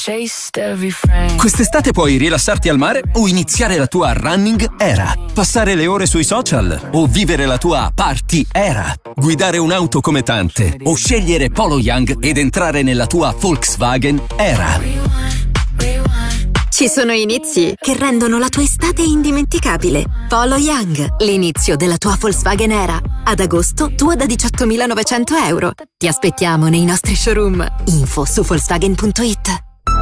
Quest'estate puoi rilassarti al mare o iniziare la tua running era, passare le ore sui social o vivere la tua party era, guidare un'auto come tante o scegliere Polo Young ed entrare nella tua Volkswagen era. Ci sono inizi che rendono la tua estate indimenticabile. Polo Young, l'inizio della tua Volkswagen Era. Ad agosto, tua da 18.900 euro. Ti aspettiamo nei nostri showroom. Info su Volkswagen.it.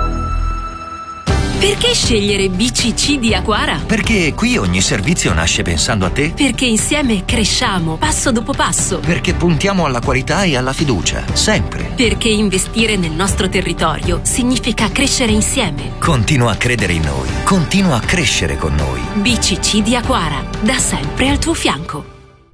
Perché scegliere BCC di Aquara? Perché qui ogni servizio nasce pensando a te. Perché insieme cresciamo, passo dopo passo. Perché puntiamo alla qualità e alla fiducia, sempre. Perché investire nel nostro territorio significa crescere insieme. Continua a credere in noi, continua a crescere con noi. BCC di Aquara, da sempre al tuo fianco.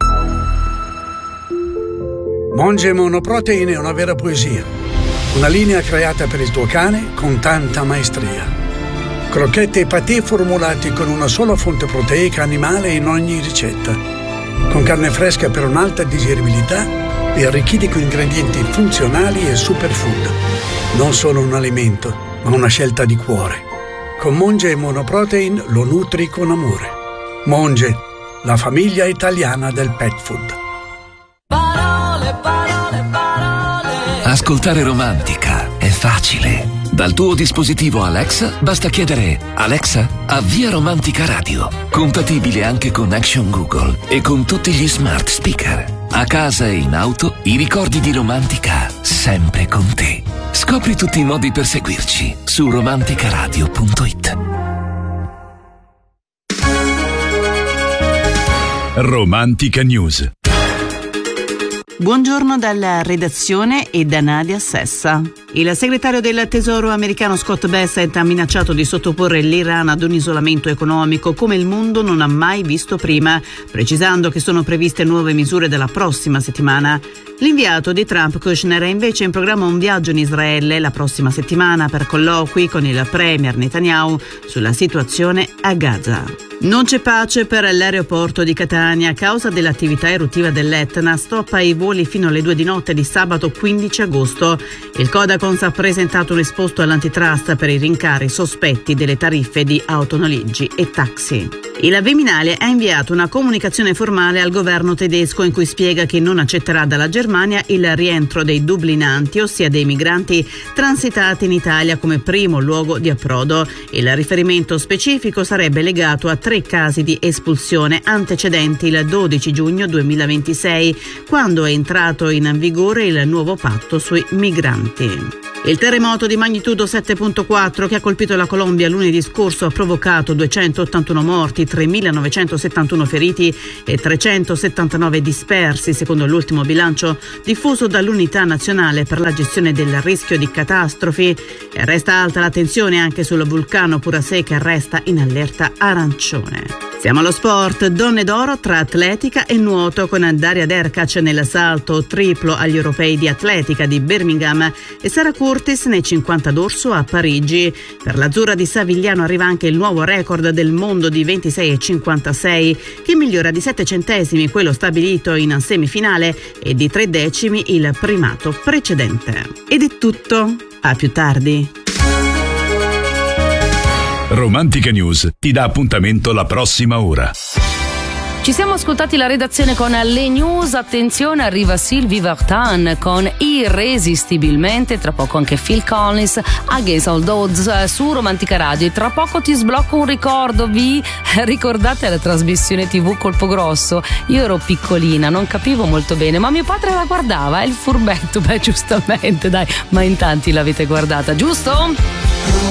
Monge Monoprotein è una vera poesia. Una linea creata per il tuo cane con tanta maestria. Crocchette e patè formulati con una sola fonte proteica animale in ogni ricetta. Con carne fresca per un'alta digeribilità e arricchiti con ingredienti funzionali e superfood. Non solo un alimento, ma una scelta di cuore. Con Monge Monoprotein lo nutri con amore. Monge, la famiglia italiana del pet food. Parole, parole, parole. Ascoltare Romantica è facile. Dal tuo dispositivo Alexa basta chiedere: Alexa, avvia Romantica Radio. Compatibile anche con Action Google e con tutti gli smart speaker. A casa e in auto, i ricordi di Romantica sempre con te. Scopri tutti i modi per seguirci su romanticaradio.it. Romantica News. Buongiorno dalla redazione e da Nadia Sessa. Il segretario del Tesoro americano Scott Bessent ha minacciato di sottoporre l'Iran ad un isolamento economico come il mondo non ha mai visto prima, precisando che sono previste nuove misure dalla prossima settimana. L'inviato di Trump, Kushner, è invece in programma un viaggio in Israele la prossima settimana per colloqui con il premier Netanyahu sulla situazione a Gaza. Non c'è pace per l'aeroporto di Catania a causa dell'attività eruttiva dell'Etna. Stop ai voli fino alle 2 di notte di sabato 15 agosto. Il Codacons ha presentato un esposto all'antitrust per i rincari sospetti delle tariffe di autonoleggi e taxi. Il Viminale ha inviato una comunicazione formale al governo tedesco in cui spiega che non accetterà dalla Germania il rientro dei dublinanti, ossia dei migranti transitati in Italia come primo luogo di approdo. Il riferimento specifico sarebbe legato a 3 casi di espulsione antecedenti il 12 giugno 2026, quando è entrato in vigore il nuovo patto sui migranti. Il terremoto di magnitudo 7.4 che ha colpito la Colombia lunedì scorso ha provocato 281 morti, 3.971 feriti e 379 dispersi, secondo l'ultimo bilancio diffuso dall'Unità Nazionale per la gestione del rischio di catastrofi. E resta alta la tensione anche sul vulcano Purasé, che resta in allerta arancione. Siamo allo sport, donne d'oro tra atletica e nuoto con Daria Derkac nel salto triplo agli europei di atletica di Birmingham e Sara Curtis nei 50 d'orso a Parigi. Per l'azzurra di Savigliano arriva anche il nuovo record del mondo di 26,56 che migliora di 7 centesimi quello stabilito in semifinale e di 3 decimi il primato precedente. Ed è tutto, a più tardi. Romantica News ti dà appuntamento la prossima ora. Ci siamo ascoltati la redazione con le news. Attenzione, arriva Sylvie Vartan con Irresistibilmente, tra poco anche Phil Collins, Against All Odds su Romantica Radio. E tra poco ti sblocco un ricordo. Vi ricordate la trasmissione TV Colpo Grosso? Io ero piccolina, non capivo molto bene, ma mio padre la guardava, è il furbetto. Beh, giustamente, dai, ma in tanti l'avete guardata, giusto?